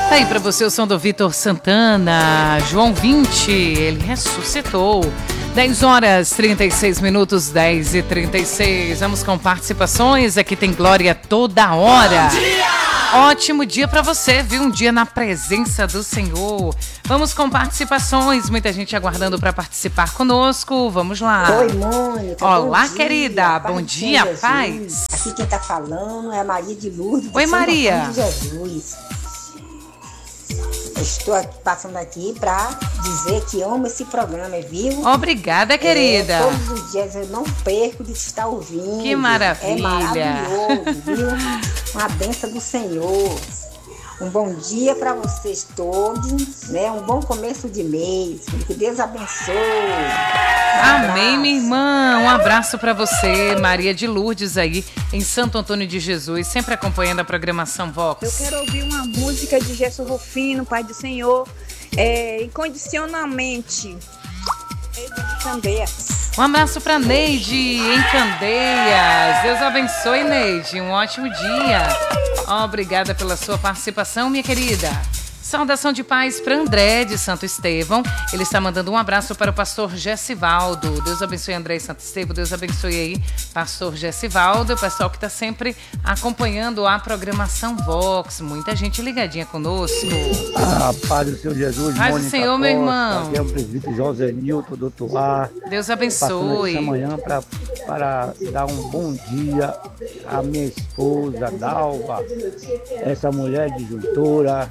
Tá aí pra você o som do Vitor Santana, João 20, ele ressuscitou. 10 horas 36 minutos, 10h36. Vamos com participações, aqui tem Glória toda hora. Ótimo dia pra você, viu? Um dia na presença do Senhor. Vamos com participações, muita gente aguardando pra participar conosco. Vamos lá. Oi, Mônica. Olá, querida. Bom dia, paz. Aqui quem tá falando é a Maria de Lourdes. Oi, Maria. De Jesus. Eu estou passando aqui para dizer que amo esse programa, viu? Obrigada, querida. Todos os dias eu não perco de estar ouvindo. Que maravilha. É maravilhoso, viu? Uma bênção do Senhor. Um bom dia para vocês todos, né? Um bom começo de mês. Que Deus abençoe. Amém, minha irmã. Um abraço para você, Maria de Lourdes, aí em Santo Antônio de Jesus, sempre acompanhando a programação Vox. Eu quero ouvir uma música de Gerson Rufino, Pai do Senhor, Incondicionalmente. Candeias. Um abraço para Neide em Candeias. Deus abençoe, Neide. Um ótimo dia. Obrigada pela sua participação, minha querida. Saudação de paz para André de Santo Estevão. Ele está mandando um abraço para o pastor Gessivaldo. Deus abençoe André de Santo Estevão. Deus abençoe aí, pastor Gessivaldo. O pessoal que está sempre acompanhando a programação Vox. Muita gente ligadinha conosco. Paz do Senhor Jesus. Paz do Senhor, meu irmão. Aqui é o presbítero José Nilton, doutor A. Deus abençoe. Passando essa manhã para dar um bom dia à minha esposa, Dalva. Essa mulher disjuntora,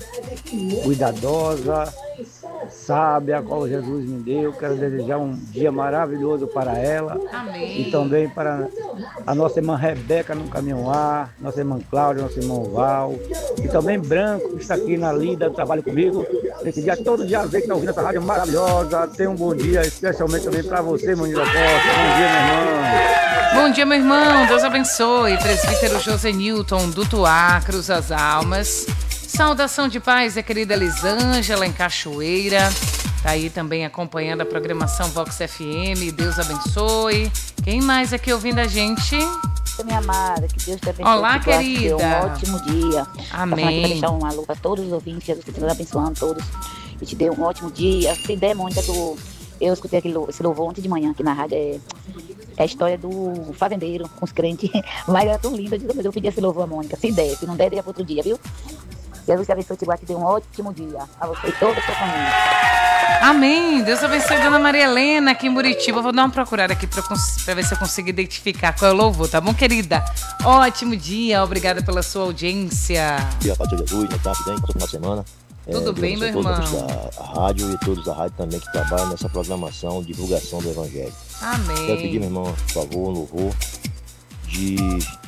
cuidadosa, sábia, a qual Jesus me deu. Quero desejar um dia maravilhoso para ela. Amém. E também para a nossa irmã Rebeca no Caminhão A, nossa irmã Cláudia, nosso irmão Val. E também Branco, que está aqui na lida, trabalha comigo. Esse dia, todo dia, vê que está ouvindo essa rádio maravilhosa. Tenha um bom dia, especialmente também para você, Manila Costa. Bom dia, minha irmã. Bom dia, meu irmão. Deus abençoe. Presbítero José Nilton, do Tuá, Cruz das Almas. Saudação de paz, querida Elisângela, em Cachoeira. Tá aí também acompanhando a programação Vox FM. Deus abençoe. Quem mais aqui ouvindo a gente? Minha amada, que Deus te abençoe. Olá, querida. Um ótimo dia. Amém. Para deixar um alô para todos os ouvintes, Jesus continua abençoando todos. E te dê um ótimo dia. Se der, Mônica, eu escutei esse louvor ontem de manhã aqui na rádio. É a história do fazendeiro com os crentes. Mas era tão linda. Eu pedi esse louvor a Mônica. Se der, se não der, deixa para outro dia, viu? Jesus te abençoe, te guarde, te dê um ótimo dia a você e toda a sua família. Amém. Deus abençoe Dona Maria Helena aqui em Muritiba. Vou dar uma procurada aqui para ver se eu consigo identificar qual é o louvor, tá bom, querida? Ótimo dia, obrigada pela sua audiência. Bom dia, Pai de Jesus, tá bem? Passou final de semana. Tudo bem, meu irmão? Todos da rádio e todos da rádio também que trabalham nessa programação, divulgação do Evangelho. Amém. Quero pedir, meu irmão, por favor, um louvor de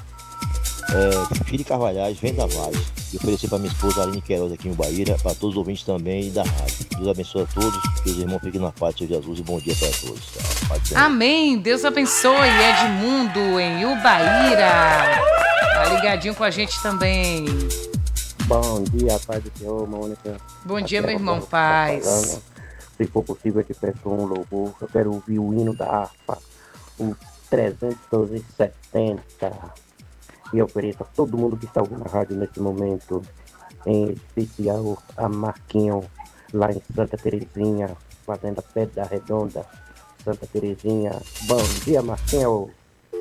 Filho Carvalhais, Vendavais. E oferecer para minha esposa Aline Queiroz aqui em Ubaíra, para todos os ouvintes também e da rádio. Deus abençoe a todos, que os irmãos fiquem na paz do Senhor Jesus e bom dia para todos. Tá? Amém. Deus abençoe Edmundo em Ubaíra. Tá ligadinho com a gente também. Bom dia, paz do Senhor, Mônica. Bom dia, meu irmão, paz. Se for possível, eu te peço um louvor. Eu quero ouvir o hino da harpa, o 370. E ofereço a todo mundo que está ouvindo a rádio nesse momento, em especial a Marquinho, lá em Santa Terezinha, Fazenda Pedra Redonda, Santa Terezinha. Bom dia, Marquinho.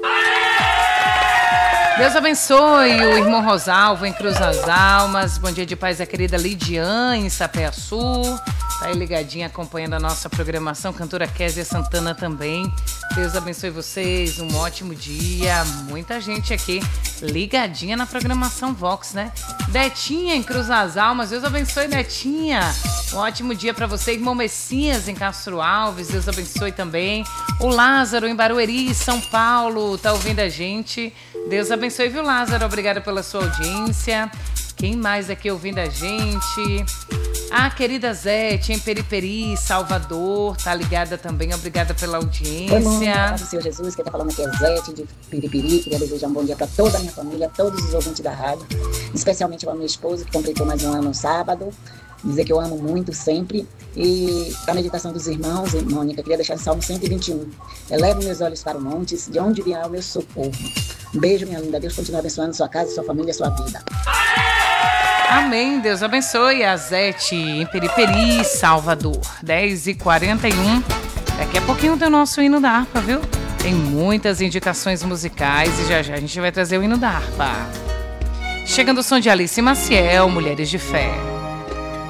Deus abençoe o irmão Rosalvo em Cruz das Almas. Bom dia de paz, a querida Lidiane em Sapé-Açu. Tá aí ligadinha acompanhando a nossa programação. Cantora Kézia Santana também. Deus abençoe vocês, um ótimo dia. Muita gente aqui ligadinha na programação Vox, né? Detinha em Cruz das Almas. Deus abençoe, Detinha. Um ótimo dia para você. Irmão Messias em Castro Alves. Deus abençoe também. O Lázaro em Barueri, São Paulo. Tá ouvindo a gente? Deus abençoe, viu, Lázaro? Obrigada pela sua audiência. Quem mais aqui ouvindo a gente? A querida Zete, em Periperi, Salvador, tá ligada também. Obrigada pela audiência. Oi, mãe, do Senhor Jesus, quem tá falando aqui é Zete, de Periperi. Queria desejar um bom dia para toda a minha família, todos os ouvintes da rádio, especialmente para minha esposa, que completou mais um ano no sábado. Dizer que eu amo muito sempre. E a meditação dos irmãos, Mônica, queria deixar o Salmo 121. Elevo meus olhos para o montes, de onde virá o meu socorro. Um beijo, minha linda. Deus continue abençoando sua casa, sua família, sua vida. Amém, Deus abençoe. A Zete em Periperi, Salvador, 10h41. Daqui a pouquinho tem o nosso hino da harpa, viu? Tem muitas indicações musicais e já já a gente vai trazer o hino da harpa. Chegando o som de Alice Maciel, Mulheres de Fé.